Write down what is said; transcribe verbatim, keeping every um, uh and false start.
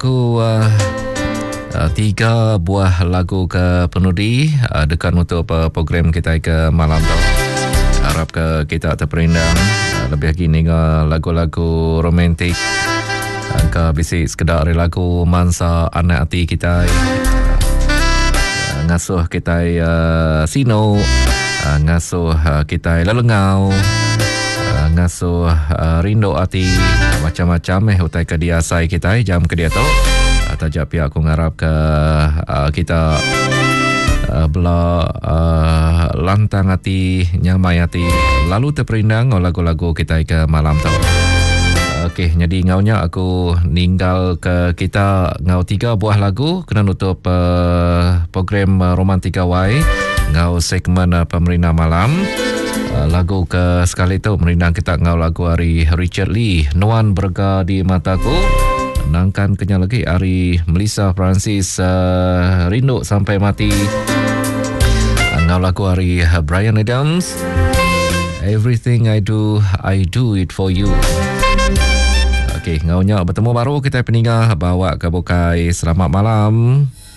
aku uh, uh, tiga buah lagu ke penudi uh, dekat untuk uh, program kita ke malam tu. Harap ke kita terperindang uh, lebih lagi dengan lagu-lagu romantik. Uh, ke bisik sekedar lagu mansa anak hati kita. Uh, ngasuh kita uh, Sino, uh, ngasuh uh, kita Lalengau. Ngasuh uh, rindu hati macam-macam eh utai ke dia sai kita eh, jam ke dia tu tajak pihak aku ngarap ke uh, kita uh, bela uh, lantang hati nyamai hati lalu terperindang oleh lagu-lagu kita ke malam tu. Okey, jadi ngaunya aku ninggal ke kita ngau tiga buah lagu kena nutup uh, program uh, Romantika Y ngau segmen uh, pemerintah malam. Uh, lagu ke sekali tu merindang kita ngau lagu hari Richard Lee Nuan Berga di Mataku. Nangkan kenyal lagi hari Melissa Francis uh, Rindu Sampai Mati. Uh, ngau lagu hari uh, Bryan Adams Everything I Do I Do It For You. Okey, ngaunya bertemu baru kita peninggal bawa ke bukai. Selamat malam.